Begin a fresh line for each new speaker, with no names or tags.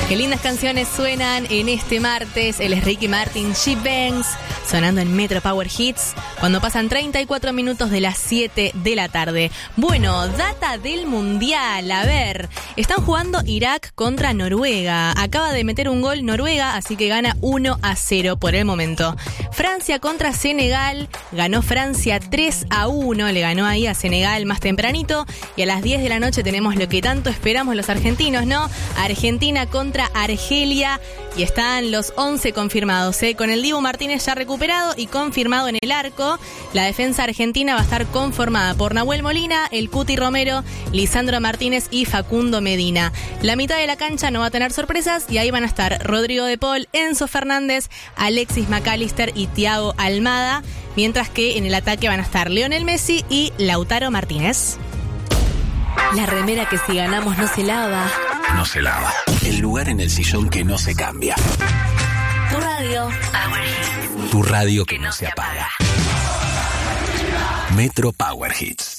Qué lindas canciones suenan en este martes. Él es Ricky Martin, She Bangs, sonando en Metro Power Hits, cuando pasan 34 minutos de las 7 de la tarde. Bueno, data del Mundial. A ver, están jugando Irak contra Noruega. Acaba de meter un gol Noruega, así que gana 1-0 por el momento. Francia contra Senegal. Ganó Francia 3-1. Le ganó ahí a Senegal más tempranito. Y a las 10 de la noche tenemos lo que tanto esperamos los argentinos, ¿no? Argentina contra Argelia. Y están los 11 confirmados, con el Dibu Martínez ya recuperado y confirmado en el arco. La defensa argentina va a estar conformada por Nahuel Molina, el Cuti Romero, Lisandro Martínez y Facundo Medina. La mitad de la cancha no va a tener sorpresas y ahí van a estar Rodrigo de Paul, Enzo Fernández, Alexis McAllister y Thiago Almada, mientras que en el ataque van a estar Lionel Messi y Lautaro Martínez. La remera que si ganamos no se lava.
No se lava. El lugar en el sillón que no se cambia.
Tu radio. Power Hits.
Tu radio que no se apaga. Metro Power Hits.